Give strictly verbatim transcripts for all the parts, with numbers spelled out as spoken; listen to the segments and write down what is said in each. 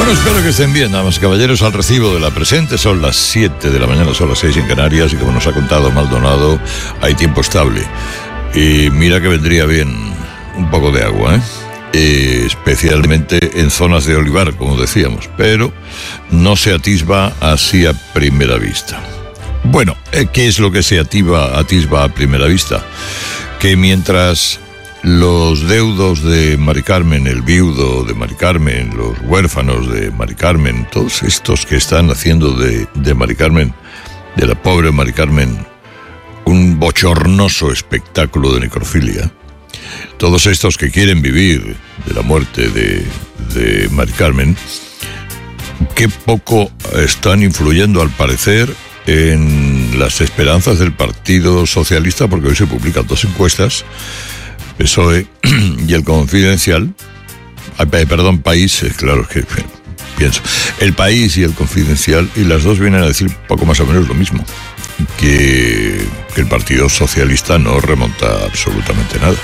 Bueno, espero que estén bien, damas y caballeros, al recibo de la presente. Son las siete de la mañana, son las seis en Canarias, y como nos ha contado Maldonado, hay tiempo estable. Y mira que vendría bien un poco de agua, ¿eh? Eh, especialmente en zonas de olivar, como decíamos, pero no se atisba así a primera vista. Bueno, eh, ¿qué es lo que se atisba, atisba a primera vista? Que mientras los deudos de Mari Carmen, el viudo de Mari Carmen, los huérfanos de Mari Carmen, todos estos que están haciendo de, de Mari Carmen, de la pobre Mari Carmen, un bochornoso espectáculo de necrofilia, todos estos que quieren vivir de la muerte de, de Mari Carmen, qué poco están influyendo, al parecer, en las esperanzas del Partido Socialista, porque hoy se publican dos encuestas, P S O E y El Confidencial, perdón, País, claro que pienso, El País y El Confidencial, y las dos vienen a decir poco más o menos lo mismo, que, que el Partido Socialista no remonta absolutamente nada.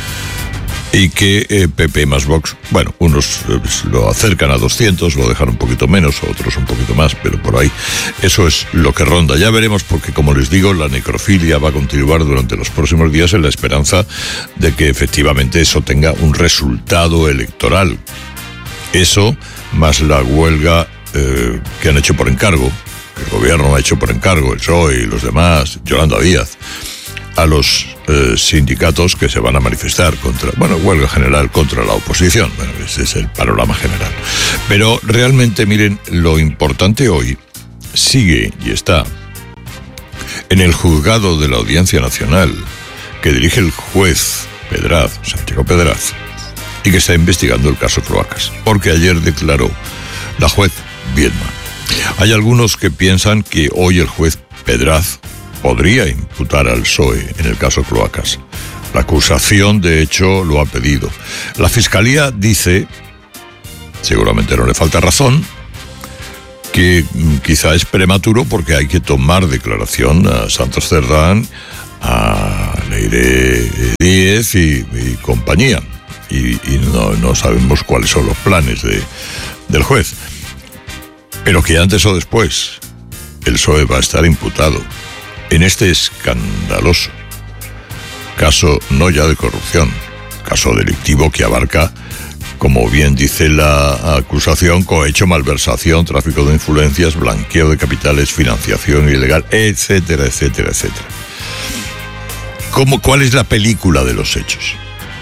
Y que eh, P P más Vox, bueno, unos eh, lo acercan a doscientos, lo dejan un poquito menos, otros un poquito más, pero por ahí eso es lo que ronda. Ya veremos, porque como les digo, la necrofilia va a continuar durante los próximos días en la esperanza de que efectivamente eso tenga un resultado electoral. Eso, más la huelga eh, que han hecho por encargo, que el gobierno ha hecho por encargo, el P S O E y los demás, Yolanda Díaz, a los eh, sindicatos que se van a manifestar contra, bueno, huelga general contra la oposición. Bueno, ese es el panorama general. Pero realmente, miren, lo importante hoy sigue y está en el juzgado de la Audiencia Nacional, que dirige el juez Pedraz, Santiago Pedraz, y que está investigando el caso Cloacas, porque ayer declaró la juez Viedma. Hay algunos que piensan que hoy el juez Pedraz podría imputar al P S O E en el caso Cloacas. La acusación, de hecho, lo ha pedido. La Fiscalía dice, seguramente no le falta razón, que quizá es prematuro porque hay que tomar declaración a Santos Cerdán, a Leire Díez y, y compañía. Y, y no, no sabemos cuáles son los planes de, del juez. Pero que antes o después el P S O E va a estar imputado en este escandaloso caso, no ya de corrupción, caso delictivo que abarca, como bien dice la acusación, cohecho, malversación, tráfico de influencias, blanqueo de capitales, financiación ilegal, etcétera, etcétera, etcétera. ¿Cómo, cuál es la película de los hechos?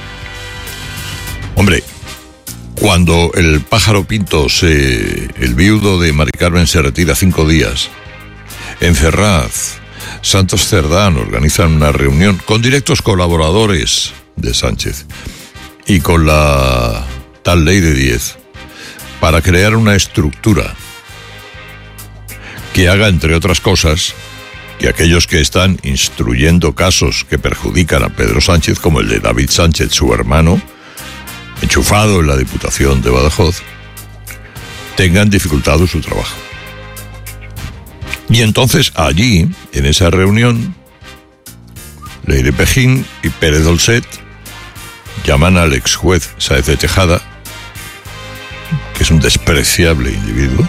Hombre, cuando el pájaro Pinto, se, el viudo de Mari Carmen, se retira cinco días, en Ferraz, Santos Cerdán organizan una reunión con directos colaboradores de Sánchez y con la tal Leire Díez para crear una estructura que haga, entre otras cosas, que aquellos que están instruyendo casos que perjudican a Pedro Sánchez, como el de David Sánchez, su hermano, enchufado en la Diputación de Badajoz, tengan dificultado su trabajo. Y entonces allí, en esa reunión, Leire Pejín y Pérez Dolcet llaman al ex juez Sáez de Tejada, que es un despreciable individuo,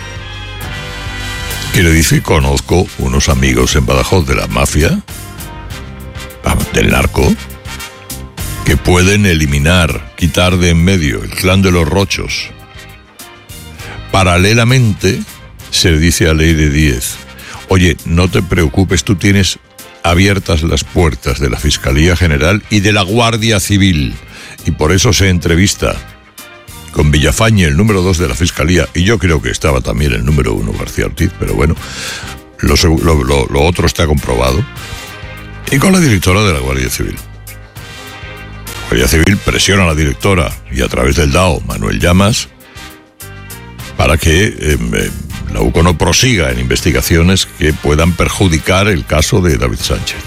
que le dice: conozco unos amigos en Badajoz de la mafia, del narco, que pueden eliminar, quitar de en medio el clan de los Rochos. Paralelamente, se le dice a Leire Díez: oye, no te preocupes, tú tienes abiertas las puertas de la Fiscalía General y de la Guardia Civil, y por eso se entrevista con Villafañe, el número dos de la Fiscalía, y yo creo que estaba también el número uno, García Ortiz, pero bueno, lo, lo, lo, lo otro está comprobado, y con la directora de la Guardia Civil. La Guardia Civil presiona a la directora, y a través del D A O, Manuel Llamas, para que eh, la U C O no prosiga en investigaciones que puedan perjudicar el caso de David Sánchez.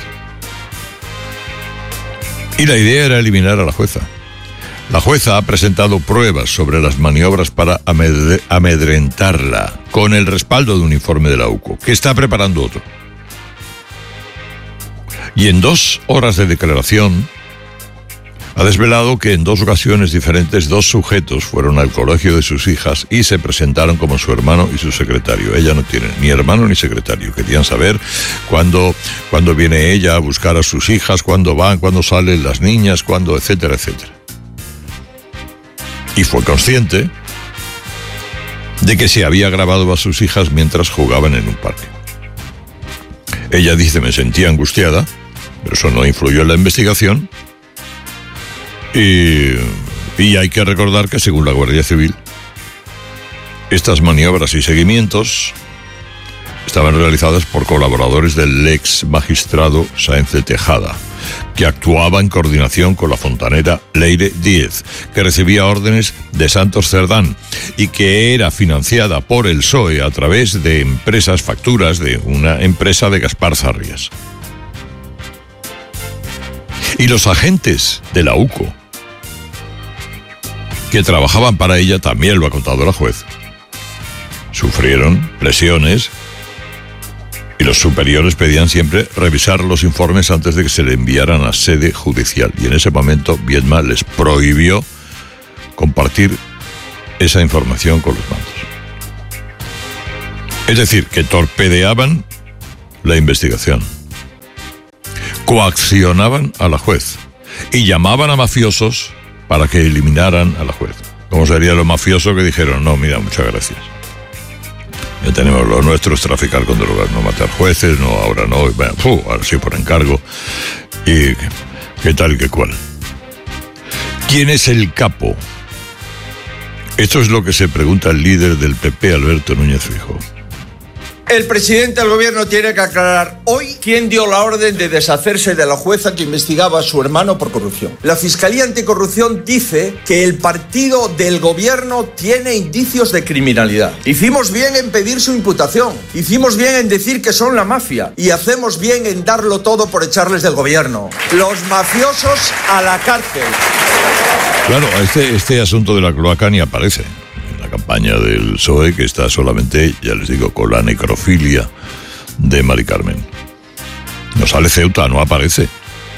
Y la idea era eliminar a la jueza. La jueza ha presentado pruebas sobre las maniobras para amed- amedrentarla, con el respaldo de un informe de la U C O, que está preparando otro. Y en dos horas de declaración ha desvelado que en dos ocasiones diferentes dos sujetos fueron al colegio de sus hijas y se presentaron como su hermano y su secretario. Ella no tiene ni hermano ni secretario. Querían saber cuándo, cuándo viene ella a buscar a sus hijas, cuándo van, cuándo salen las niñas, cuándo, etcétera, etcétera. Y fue consciente de que se había grabado a sus hijas mientras jugaban en un parque. Ella dice: me sentía angustiada, pero eso no influyó en la investigación. Y, y hay que recordar que, según la Guardia Civil, estas maniobras y seguimientos estaban realizadas por colaboradores del ex magistrado Sáenz de Tejada, que actuaba en coordinación con la fontanera Leire Díez, que recibía órdenes de Santos Cerdán y que era financiada por el P S O E a través de empresas, facturas de una empresa de Gaspar Zarrias. Y los agentes de la U C O, que trabajaban para ella, también lo ha contado la juez, sufrieron lesiones y los superiores pedían siempre revisar los informes antes de que se le enviaran a sede judicial. Y en ese momento Viedma les prohibió compartir esa información con los mandos. Es decir, que torpedeaban la investigación, coaccionaban a la juez y llamaban a mafiosos para que eliminaran a la juez. ¿Cómo sería lo mafioso que dijeron: no, mira, muchas gracias, ya tenemos lo nuestro, es traficar con drogas, no matar jueces, no, ahora no, bueno, fu, ahora sí por encargo, y qué tal y qué cual? ¿Quién es el capo? Esto es lo que se pregunta el líder del P P, Alberto Núñez Feijóo. El presidente del gobierno tiene que aclarar hoy quién dio la orden de deshacerse de la jueza que investigaba a su hermano por corrupción. La Fiscalía Anticorrupción dice que el partido del gobierno tiene indicios de criminalidad. Hicimos bien en pedir su imputación, hicimos bien en decir que son la mafia y hacemos bien en darlo todo por echarles del gobierno. Los mafiosos a la cárcel. Claro, este, este asunto de la cloaca ni aparece campaña del P S O E, que está solamente, ya les digo, con la necrofilia de Mari Carmen. No sale Ceuta, no aparece.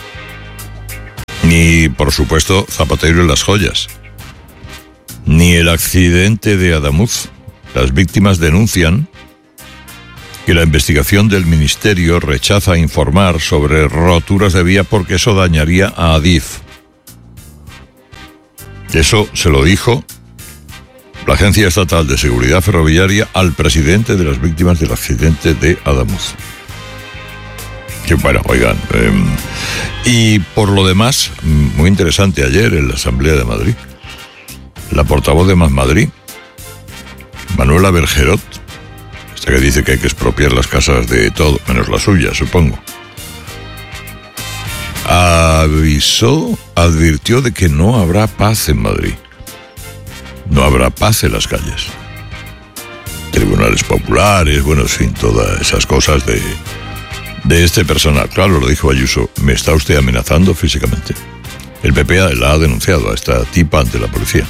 Ni, por supuesto, Zapatero en las joyas. Ni el accidente de Adamuz. Las víctimas denuncian que la investigación del Ministerio rechaza informar sobre roturas de vía porque eso dañaría a Adif. Eso se lo dijo la Agencia Estatal de Seguridad Ferroviaria al presidente de las víctimas del accidente de Adamuz. Que bueno, oigan, eh, y por lo demás, muy interesante ayer en la Asamblea de Madrid, la portavoz de Más Madrid, Manuela Bergerot, esta que dice que hay que expropiar las casas de todo, menos la suya, supongo, avisó, advirtió de que no habrá paz en Madrid. No habrá paz en las calles. Tribunales populares, bueno, en fin, todas esas cosas de, de este personal. Claro, lo dijo Ayuso, ¿me está usted amenazando físicamente? El P P la ha denunciado a esta tipa ante la policía.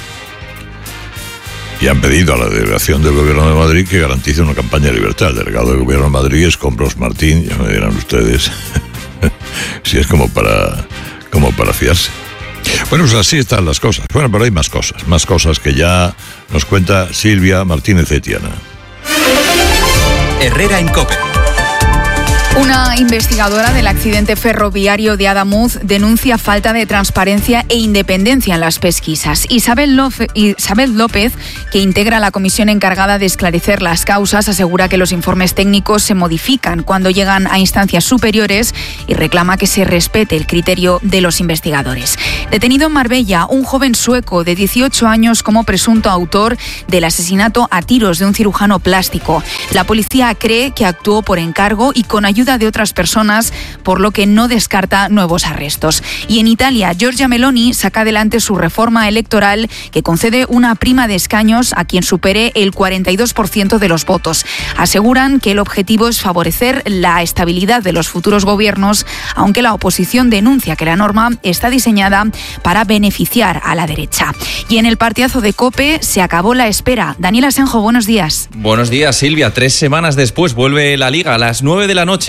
Y han pedido a la delegación del Gobierno de Madrid que garantice una campaña de libertad. El delegado del Gobierno de Madrid es Compros Martín, ya me dirán ustedes si es como para, como para fiarse. Bueno, pues así están las cosas. Bueno, pero hay más cosas, más cosas que ya nos cuenta Silvia Martínez Etiana. Herrera en COPE. Una investigadora del accidente ferroviario de Adamuz denuncia falta de transparencia e independencia en las pesquisas. Isabel López, Isabel López, que integra la comisión encargada de esclarecer las causas, asegura que los informes técnicos se modifican cuando llegan a instancias superiores y reclama que se respete el criterio de los investigadores. Detenido en Marbella, un joven sueco de dieciocho años como presunto autor del asesinato a tiros de un cirujano plástico. La policía cree que actuó por encargo y con ayuda de otras personas, por lo que no descarta nuevos arrestos. Y en Italia, Giorgia Meloni saca adelante su reforma electoral que concede una prima de escaños a quien supere el cuarenta y dos por ciento de los votos. Aseguran que el objetivo es favorecer la estabilidad de los futuros gobiernos, aunque la oposición denuncia que la norma está diseñada para beneficiar a la derecha. Y en el partidazo de COPE se acabó la espera. Daniel Asenjo, buenos días. Buenos días, Silvia. Tres semanas después vuelve la Liga a las nueve de la noche.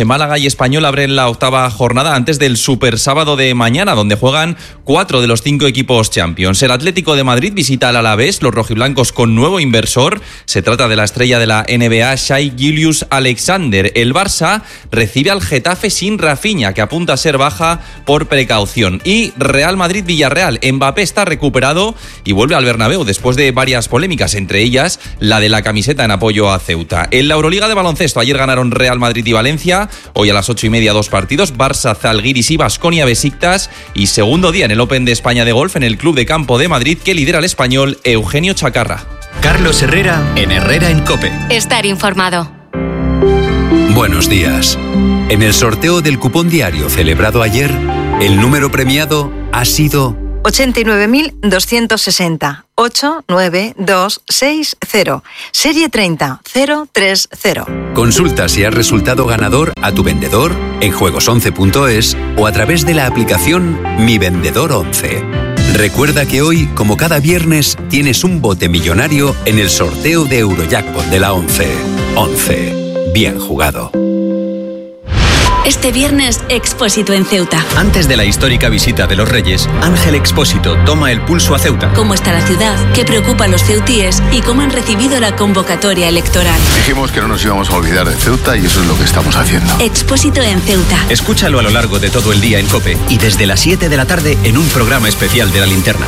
noche. Málaga y Español abren la octava jornada antes del Super Sábado de mañana, donde juegan cuatro de los cinco equipos Champions. El Atlético de Madrid visita al Alavés, los rojiblancos con nuevo inversor. Se trata de la estrella de la N B A, Shai Gilgeous-Alexander. El Barça recibe al Getafe sin Rafinha, que apunta a ser baja por precaución. Y Real Madrid-Villarreal. Mbappé está recuperado y vuelve al Bernabéu después de varias polémicas, entre ellas la de la camiseta en apoyo a Ceuta. En la Euroliga de baloncesto, ayer ganaron Real Madrid y Valencia. Hoy a las ocho y media dos partidos: Barça, Zalgiris y Baskonia Besiktas. Y segundo día en el Open de España de golf en el Club de Campo de Madrid, que lidera el español Eugenio Chacarra. Carlos Herrera en Herrera en COPE. Estar informado. Buenos días. En el sorteo del cupón diario celebrado ayer, el número premiado ha sido ochenta y nueve mil doscientos sesenta, ocho nueve dos seis cero, serie treinta cero tres cero. Consulta si has resultado ganador a tu vendedor en juegos once punto es o a través de la aplicación Mi Vendedor once. Recuerda que hoy, como cada viernes, tienes un bote millonario en el sorteo de Eurojackpot de la once. once. Bien jugado. Este viernes, Expósito en Ceuta. Antes de la histórica visita de los Reyes, Ángel Expósito toma el pulso a Ceuta. ¿Cómo está la ciudad? ¿Qué preocupa a los ceutíes? ¿Y cómo han recibido la convocatoria electoral? Dijimos que no nos íbamos a olvidar de Ceuta y eso es lo que estamos haciendo. Expósito en Ceuta. Escúchalo a lo largo de todo el día en COPE y desde las siete de la tarde en un programa especial de La Linterna.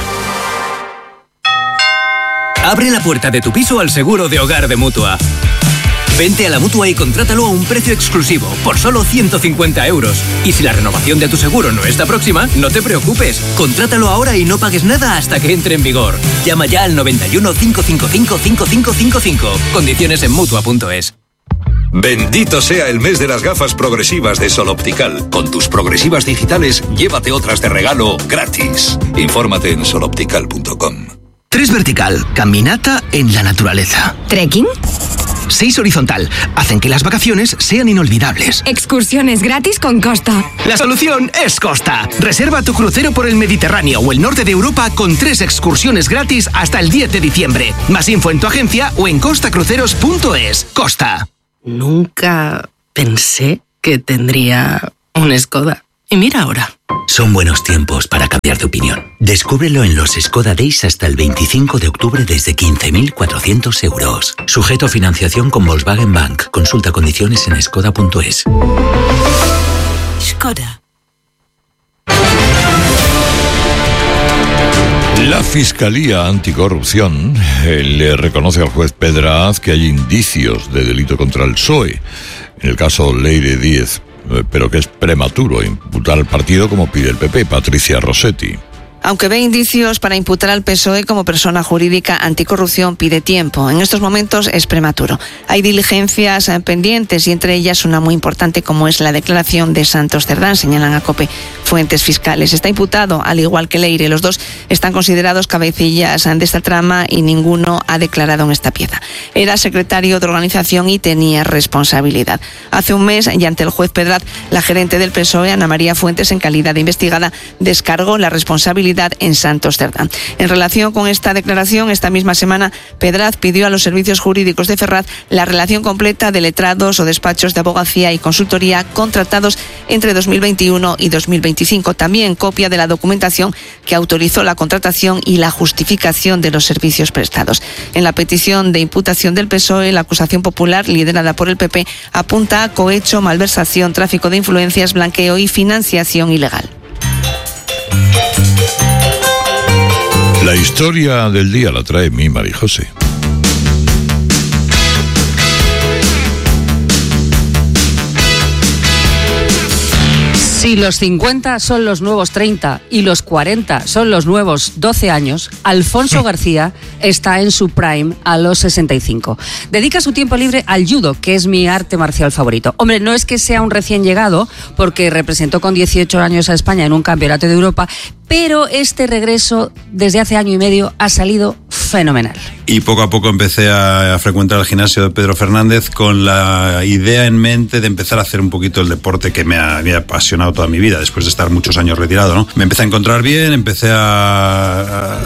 Abre la puerta de tu piso al seguro de hogar de Mutua. Vente a la Mutua y contrátalo a un precio exclusivo, por solo ciento cincuenta euros. Y si la renovación de tu seguro no está próxima, no te preocupes. Contrátalo ahora y no pagues nada hasta que entre en vigor. Llama ya al noventa y uno, cinco cinco cinco, cinco cinco cinco cinco. Condiciones en Mutua punto es. Bendito sea el mes de las gafas progresivas de Sol Optical. Con tus progresivas digitales, llévate otras de regalo gratis. Infórmate en sol optical punto com. tres vertical, caminata en la naturaleza. ¿Trekking? seis horizontal, hacen que las vacaciones sean inolvidables. Excursiones gratis con Costa. La solución es Costa. Reserva tu crucero por el Mediterráneo o el norte de Europa con tres excursiones gratis hasta el diez de diciembre. Más info en tu agencia o en costa cruceros punto es. Costa. Nunca pensé que tendría un Skoda. Y mira ahora. Son buenos tiempos para cambiar de opinión. Descúbrelo en los Skoda Days hasta el veinticinco de octubre desde quince mil cuatrocientos euros. Sujeto a financiación con Volkswagen Bank. Consulta condiciones en skoda punto es. Skoda. La Fiscalía Anticorrupción eh, le reconoce al juez Pedraz que hay indicios de delito contra el P S O E. En el caso Leire Díez, pero que es prematuro imputar al partido como pide el P P. Patricia Rossetti. Aunque ve indicios para imputar al P S O E como persona jurídica anticorrupción, pide tiempo. En estos momentos es prematuro. Hay diligencias pendientes y entre ellas una muy importante como es la declaración de Santos Cerdán, señalan a COPE fuentes fiscales. Está imputado, al igual que Leire. Los dos están considerados cabecillas de esta trama y ninguno ha declarado en esta pieza. Era secretario de organización y tenía responsabilidad. Hace un mes, y ante el juez Pedraz, la gerente del P S O E, Ana María Fuentes, en calidad de investigada, descargó la responsabilidad en Santos Cerdán. En relación con esta declaración, esta misma semana, Pedraz pidió a los servicios jurídicos de Ferraz la relación completa de letrados o despachos de abogacía y consultoría contratados entre dos mil veintiuno y dos mil veinticinco. También copia de la documentación que autorizó la contratación y la justificación de los servicios prestados. En la petición de imputación del P S O E, la acusación popular, liderada por el P P, apunta a cohecho, malversación, tráfico de influencias, blanqueo y financiación ilegal. La historia del día la trae mi María José. Si los cincuenta son los nuevos treinta y los cuarenta son los nuevos doce años, Alfonso García está en su prime a los sesenta y cinco. Dedica su tiempo libre al judo, que es mi arte marcial favorito. Hombre, no es que sea un recién llegado, porque representó con dieciocho años a España en un campeonato de Europa, pero este regreso desde hace año y medio ha salido fenomenal. Y poco a poco empecé a, a frecuentar el gimnasio de Pedro Fernández con la idea en mente de empezar a hacer un poquito el deporte que me había apasionado toda mi vida, después de estar muchos años retirado, ¿no? Me empecé a encontrar bien, empecé a, a,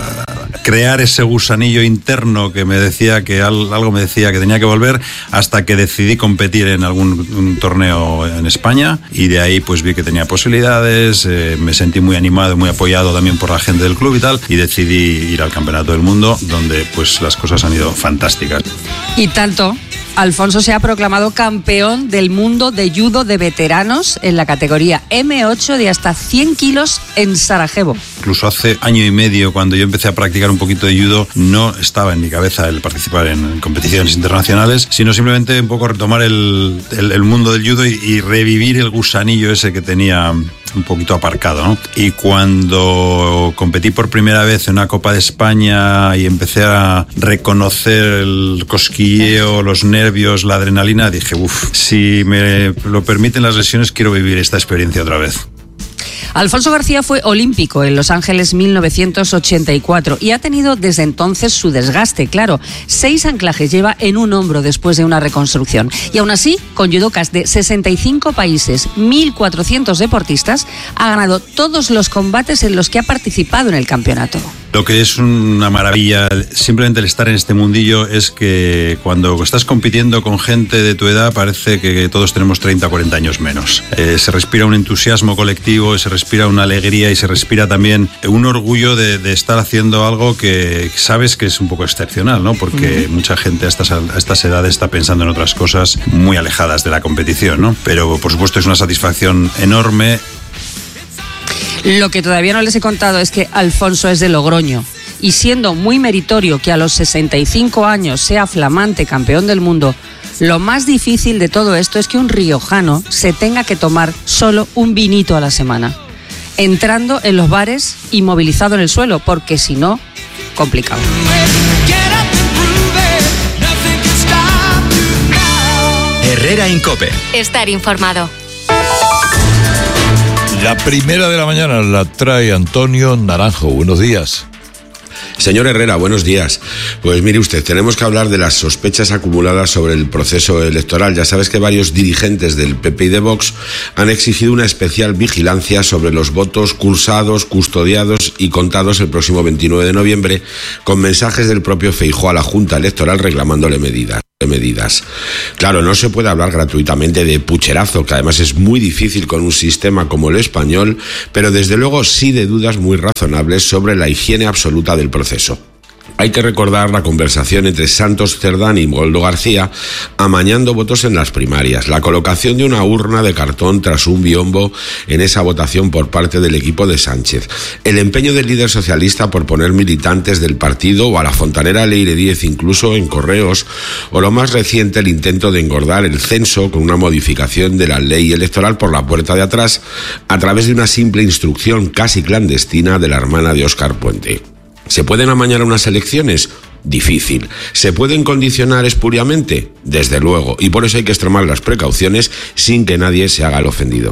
crear ese gusanillo interno que me decía que algo me decía que tenía que volver, hasta que decidí competir en algún un torneo en España, y de ahí pues vi que tenía posibilidades, eh, me sentí muy animado, muy apoyado también por la gente del club y tal, y decidí ir al Campeonato del Mundo, donde pues las cosas han ido fantásticas. Y tanto, Alfonso se ha proclamado campeón del mundo de judo de veteranos en la categoría eme ocho de hasta cien kilos en Sarajevo. Incluso hace año y medio, cuando yo empecé a practicar un poquito de judo, no estaba en mi cabeza el participar en competiciones internacionales, sino simplemente un poco retomar el, el, el mundo del judo y, y revivir el gusanillo ese que tenía un poquito aparcado, ¿no? Y cuando competí por primera vez en una Copa de España y empecé a reconocer el cosquilleo, los nervios, la adrenalina, dije, uff, si me lo permiten las lesiones, quiero vivir esta experiencia otra vez. Alfonso García fue olímpico en Los Ángeles mil novecientos ochenta y cuatro y ha tenido desde entonces su desgaste, claro. Seis anclajes lleva en un hombro después de una reconstrucción. Y aún así, con judocas de sesenta y cinco países, mil cuatrocientos deportistas, ha ganado todos los combates en los que ha participado en el campeonato. Lo que es una maravilla, simplemente el estar en este mundillo, es que cuando estás compitiendo con gente de tu edad parece que todos tenemos treinta o cuarenta años menos. Eh, se respira un entusiasmo colectivo, se respira una alegría y se respira también un orgullo de, de estar haciendo algo que sabes que es un poco excepcional, ¿no? Porque uh-huh. mucha gente a estas, a estas edades está pensando en otras cosas muy alejadas de la competición, ¿no? Pero por supuesto es una satisfacción enorme. Lo que todavía no les he contado es que Alfonso es de Logroño, y siendo muy meritorio que a los sesenta y cinco años sea flamante campeón del mundo, lo más difícil de todo esto es que un riojano se tenga que tomar solo un vinito a la semana, entrando en los bares y movilizado en el suelo, porque si no, complicado. Herrera en COPE. Estar informado. La primera de la mañana la trae Antonio Naranjo. Buenos días. Señor Herrera, buenos días. Pues mire usted, tenemos que hablar de las sospechas acumuladas sobre el proceso electoral. Ya sabes que varios dirigentes del P P y de Vox han exigido una especial vigilancia sobre los votos cursados, custodiados y contados el próximo veintinueve de noviembre, con mensajes del propio Feijóo a la Junta Electoral reclamándole medidas. medidas. Claro, no se puede hablar gratuitamente de pucherazo, que además es muy difícil con un sistema como el español, pero desde luego sí de dudas muy razonables sobre la higiene absoluta del proceso. Hay que recordar la conversación entre Santos Cerdán y Goldo García amañando votos en las primarias, la colocación de una urna de cartón tras un biombo en esa votación por parte del equipo de Sánchez, el empeño del líder socialista por poner militantes del partido o a la fontanera Leire Díez incluso en correos, o lo más reciente el intento de engordar el censo con una modificación de la ley electoral por la puerta de atrás a través de una simple instrucción casi clandestina de la hermana de Óscar Puente. ¿Se pueden amañar unas elecciones? Difícil. ¿Se pueden condicionar espuriamente? Desde luego, y por eso hay que extremar las precauciones sin que nadie se haga el ofendido.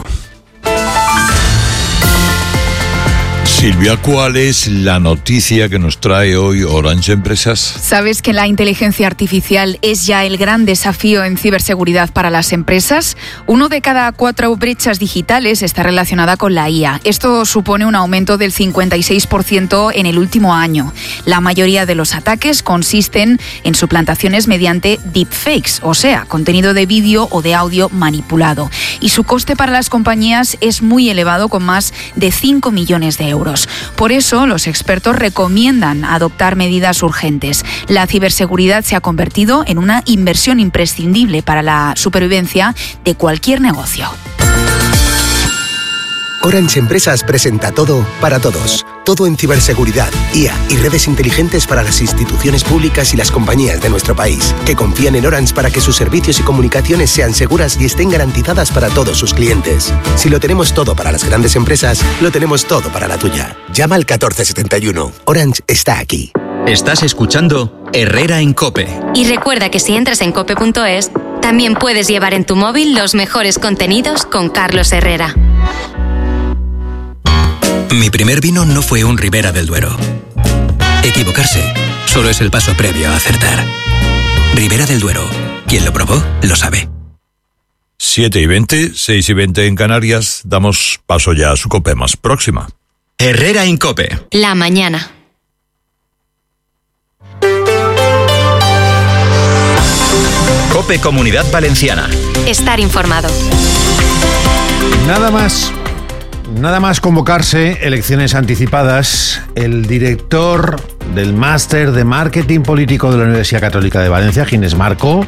Silvia, ¿cuál es la noticia que nos trae hoy Orange Empresas? ¿Sabes que la inteligencia artificial es ya el gran desafío en ciberseguridad para las empresas? Uno de cada cuatro brechas digitales está relacionada con la I A. Esto supone un aumento del cincuenta y seis por ciento en el último año. La mayoría de los ataques consisten en suplantaciones mediante deepfakes, o sea, contenido de vídeo o de audio manipulado. Y su coste para las compañías es muy elevado, con más de cinco millones de euros. Por eso, los expertos recomiendan adoptar medidas urgentes. La ciberseguridad se ha convertido en una inversión imprescindible para la supervivencia de cualquier negocio. Orange Empresas presenta todo para todos. Todo en ciberseguridad, I A y redes inteligentes para las instituciones públicas y las compañías de nuestro país, que confían en Orange para que sus servicios y comunicaciones sean seguras y estén garantizadas para todos sus clientes. Si lo tenemos todo para las grandes empresas, lo tenemos todo para la tuya. Llama al catorce setenta y uno. Orange está aquí. Estás escuchando Herrera en COPE. Y recuerda que si entras en cope punto es, también puedes llevar en tu móvil los mejores contenidos con Carlos Herrera. Mi primer vino no fue un Ribera del Duero. Equivocarse solo es el paso previo a acertar. Ribera del Duero. Quien lo probó, lo sabe. siete y veinte, seis y veinte en Canarias. Damos paso ya a su COPE más próxima. Herrera en COPE. La mañana. COPE Comunidad Valenciana. Estar informado. Nada más, nada más convocarse elecciones anticipadas, el director del Máster de Marketing Político de la Universidad Católica de Valencia, Ginés Marco,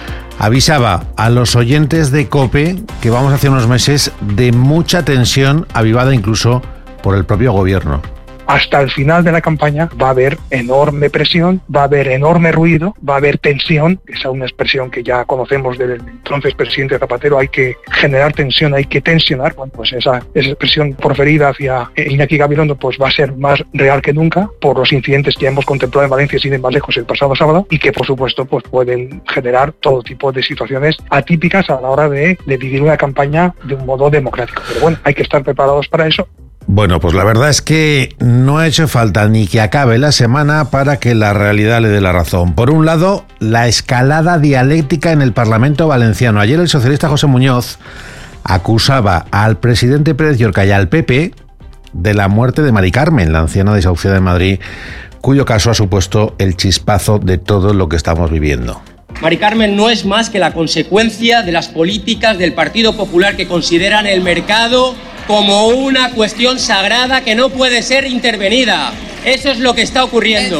avisaba a los oyentes de COPE que vamos hacia unos meses de mucha tensión, avivada incluso por el propio gobierno. Hasta el final de la campaña va a haber enorme presión, va a haber enorme ruido, va a haber tensión, esa es una expresión que ya conocemos del entonces presidente Zapatero, hay que generar tensión, hay que tensionar. Bueno, pues esa, esa expresión proferida hacia Iñaki Gabilondo pues va a ser más real que nunca por los incidentes que hemos contemplado en Valencia, sin ir más lejos, el pasado sábado, y que por supuesto pues pueden generar todo tipo de situaciones atípicas a la hora de, de vivir una campaña de un modo democrático. Pero bueno, hay que estar preparados para eso. Bueno, pues la verdad es que no ha hecho falta ni que acabe la semana para que la realidad le dé la razón. Por un lado, la escalada dialéctica en el Parlamento valenciano. Ayer el socialista José Muñoz acusaba al presidente Pérez Llorca y al P P de la muerte de Mari Carmen, la anciana desahuciada en Madrid, cuyo caso ha supuesto el chispazo de todo lo que estamos viviendo. Mari Carmen no es más que la consecuencia de las políticas del Partido Popular, que consideran el mercado como una cuestión sagrada que no puede ser intervenida. Eso es lo que está ocurriendo.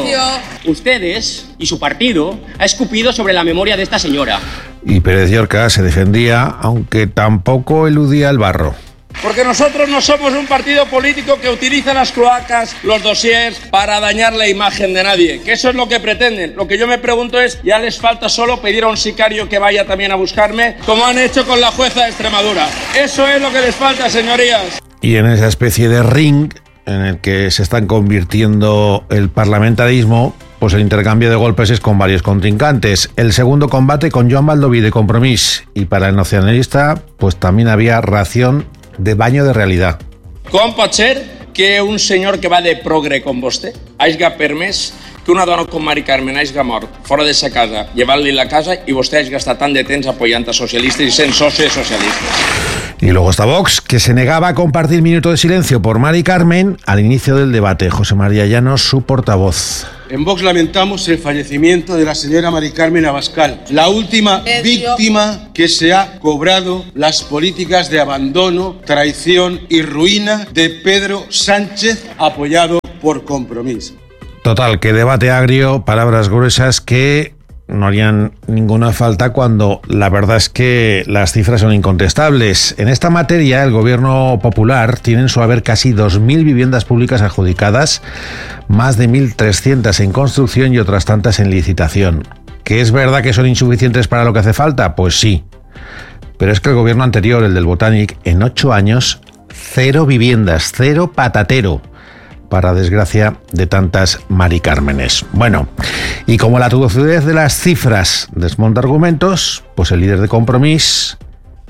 Ustedes y su partido ha escupido sobre la memoria de esta señora. Y Pérez Llorca se defendía, aunque tampoco eludía el barro. Porque nosotros no somos un partido político que utiliza las cloacas, los dossiers, para dañar la imagen de nadie, que eso es lo que pretenden. Lo que yo me pregunto es, ¿ya les falta solo pedir a un sicario que vaya también a buscarme, como han hecho con la jueza de Extremadura? Eso es lo que les falta, señorías. Y en esa especie de ring en el que se están convirtiendo el parlamentarismo, pues el intercambio de golpes es con varios contrincantes. El segundo combate con Joan Baldoví de Compromís, y para el nacionalista pues también había ración de baño de realidad. Com pot ser que un senyor que va de progre com vostè hagi permès que una dona com Mari Carmen hagi mort fora de sa casa, llevant-li la casa, i vostè hagi gastat tant de temps apoyant a socialistes i sent soci de socialistes? Y luego está Vox, que se negaba a compartir minuto de silencio por Mari Carmen al inicio del debate. José María Llanos, su portavoz. En Vox lamentamos el fallecimiento de la señora Mari Carmen Abascal, la última víctima que se ha cobrado las políticas de abandono, traición y ruina de Pedro Sánchez, apoyado por Compromís. Total, que debate agrio, palabras gruesas que no harían ninguna falta cuando la verdad es que las cifras son incontestables. En esta materia, el gobierno popular tiene en su haber casi dos mil viviendas públicas adjudicadas, más de mil trescientas en construcción y otras tantas en licitación. ¿Que es verdad que son insuficientes para lo que hace falta? Pues sí. Pero es que el gobierno anterior, el del Botanic, en ocho años, cero viviendas, cero patatero, para desgracia de tantas Mari Cármenes. Bueno, y como la tozuidez de las cifras desmonta argumentos, pues el líder de Compromís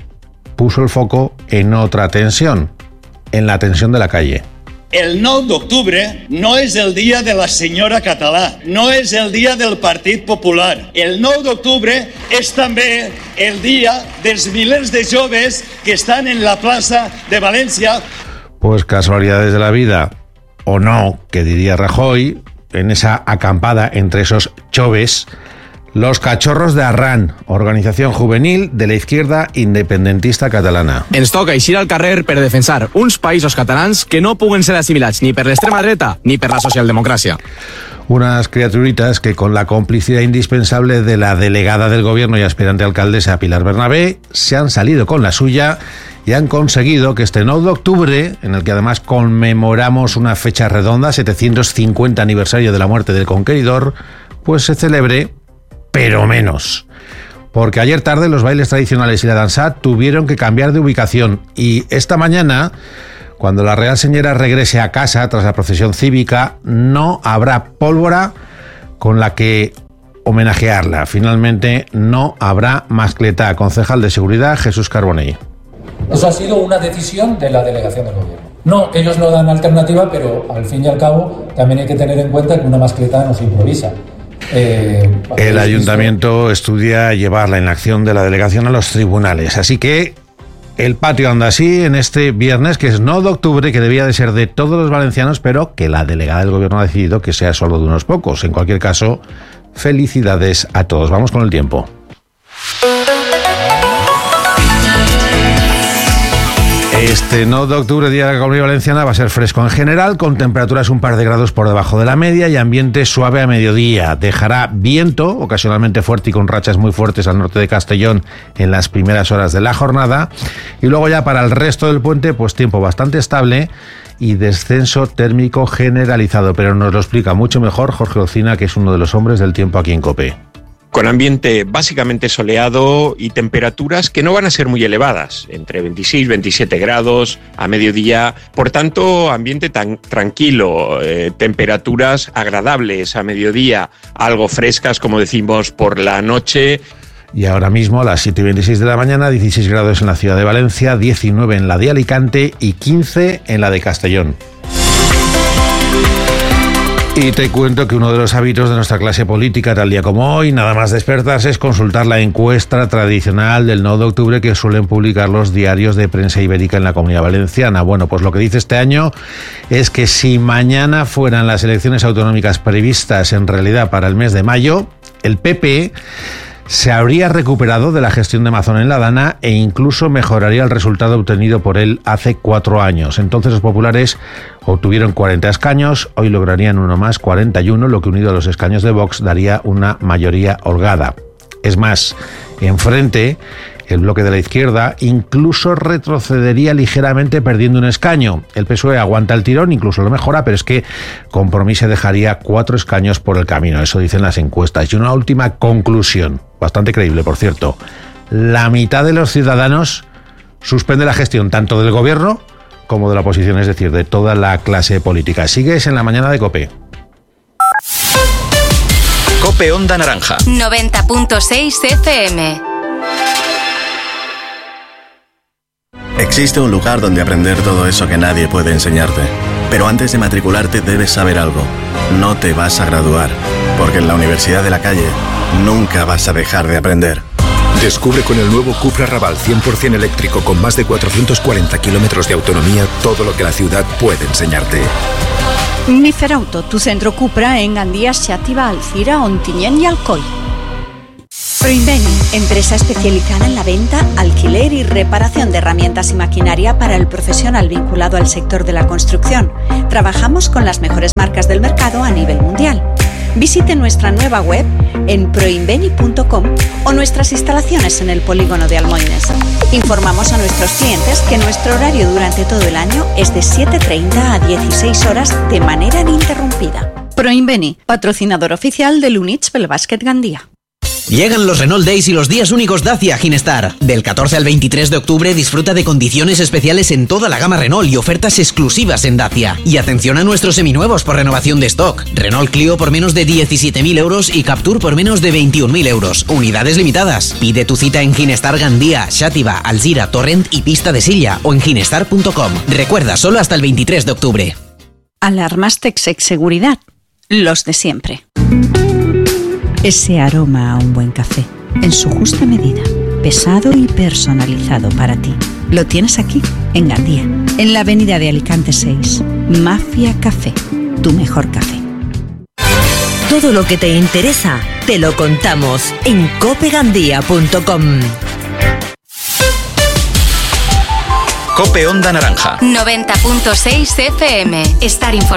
puso el foco en otra tensión, en la tensión de la calle. El nou d'octubre no és el dia de la senyora Català, no és el dia del Partit Popular. El nou d'octubre és també el dia dels milers de joves que estan en la plaça de València. Pues casualidades de la vida, o no, que diría Rajoy, en esa acampada entre esos choves, los Cachorros de Arran, organización juvenil de la izquierda independentista catalana. Ens toca eixir al carrer per defensar uns països catalans que no puguen ser assimilats ni per l'extrema dreta ni per la socialdemocràcia. Unas criaturitas que, con la complicidad indispensable de la delegada del gobierno y aspirante alcaldesa Pilar Bernabé, se han salido con la suya y han conseguido que este nueve de octubre, en el que además conmemoramos una fecha redonda, setecientos cincuenta aniversario de la muerte del conqueridor, pues se celebre, pero menos. Porque ayer tarde los bailes tradicionales y la danza tuvieron que cambiar de ubicación, y esta mañana, cuando la Real Señora regrese a casa tras la procesión cívica, no habrá pólvora con la que homenajearla. Finalmente no habrá mascleta. Concejal de Seguridad, Jesús Carbonell. Eso ha sido una decisión de la delegación del gobierno. No, ellos no dan alternativa, pero al fin y al cabo también hay que tener en cuenta que una mascleta no se improvisa. Eh, El ayuntamiento estudia llevar la inacción de la delegación a los tribunales, así que el patio anda así en este viernes, que es nueve de octubre, que debía de ser de todos los valencianos, pero que la delegada del gobierno ha decidido que sea solo de unos pocos. En cualquier caso, felicidades a todos. Vamos con el tiempo. Este nueve de octubre, día de la Comunidad Valenciana, va a ser fresco en general, con temperaturas un par de grados por debajo de la media y ambiente suave a mediodía. Dejará viento, ocasionalmente fuerte y con rachas muy fuertes al norte de Castellón en las primeras horas de la jornada. Y luego ya para el resto del puente, pues tiempo bastante estable y descenso térmico generalizado. Pero nos lo explica mucho mejor Jorge Ocina, que es uno de los hombres del tiempo aquí en COPE. Con ambiente básicamente soleado y temperaturas que no van a ser muy elevadas, entre veintiséis y veintisiete grados a mediodía. Por tanto, ambiente tan tranquilo, eh, temperaturas agradables a mediodía, algo frescas, como decimos, por la noche. Y ahora mismo a las siete y veintiséis de la mañana, dieciséis grados en la ciudad de Valencia, diecinueve en la de Alicante y quince en la de Castellón. Y te cuento que uno de los hábitos de nuestra clase política, tal día como hoy, nada más despertarse, es consultar la encuesta tradicional del nueve de octubre que suelen publicar los diarios de prensa ibérica en la Comunidad Valenciana. Bueno, pues lo que dice este año es que si mañana fueran las elecciones autonómicas previstas en realidad para el mes de mayo, el P P se habría recuperado de la gestión de Mazón en la Dana e incluso mejoraría el resultado obtenido por él hace cuatro años. Entonces los populares obtuvieron cuarenta escaños, hoy lograrían uno más, cuarenta y uno, lo que unido a los escaños de Vox daría una mayoría holgada. Es más, enfrente, el bloque de la izquierda incluso retrocedería ligeramente perdiendo un escaño. El P S O E aguanta el tirón, incluso lo mejora, pero es que Compromís se dejaría cuatro escaños por el camino. Eso dicen las encuestas. Y una última conclusión, bastante creíble, por cierto. La mitad de los ciudadanos suspende la gestión tanto del gobierno como de la oposición, es decir, de toda la clase política. Sigues en la mañana de COPE. COPE Onda Naranja. noventa punto seis F M. Existe un lugar donde aprender todo eso que nadie puede enseñarte. Pero antes de matricularte debes saber algo. No te vas a graduar, porque en la Universidad de la Calle nunca vas a dejar de aprender. Descubre con el nuevo Cupra Raval cien por ciento eléctrico con más de cuatrocientos cuarenta kilómetros de autonomía todo lo que la ciudad puede enseñarte. Miferauto, tu centro Cupra en Gandía, Xàtiva, Alcira, Ontinyent y Alcoi. Proinveni, empresa especializada en la venta, alquiler y reparación de herramientas y maquinaria para el profesional vinculado al sector de la construcción. Trabajamos con las mejores marcas del mercado a nivel mundial. Visite nuestra nueva web en proinveni punto com o nuestras instalaciones en el polígono de Almoines. Informamos a nuestros clientes que nuestro horario durante todo el año es de siete treinta a dieciséis horas de manera ininterrumpida. Proinveni, patrocinador oficial del Units pel Bàsquet Gandía. Llegan los Renault Days y los días únicos Dacia Ginestar. Del catorce al veintitrés de octubre disfruta de condiciones especiales en toda la gama Renault y ofertas exclusivas en Dacia. Y atención a nuestros seminuevos por renovación de stock. Renault Clio por menos de diecisiete mil euros y Captur por menos de veintiún mil euros. Unidades limitadas. Pide tu cita en Ginestar Gandía, Xàtiva, Alzira, Torrent y Pista de Silla o en ginestar punto com. Recuerda, solo hasta el veintitrés de octubre. Alarmas Texec Seguridad. Los de siempre. Ese aroma a un buen café, en su justa medida, pesado y personalizado para ti. Lo tienes aquí, en Gandía, en la avenida de Alicante seis. Mafia Café, tu mejor café. Todo lo que te interesa, te lo contamos en cope gandía punto com. COPE Onda Naranja. noventa punto seis F M. Estar informado.